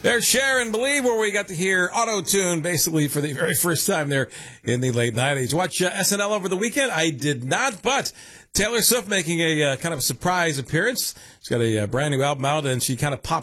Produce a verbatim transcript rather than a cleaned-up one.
There's Cher and Believe, where we got to hear auto-tune basically for the very first time there in the late nineties. Watch uh, S N L over the weekend? I did not, but Taylor Swift making a uh, kind of surprise appearance. She's got a uh, brand new album out, and she kind of popped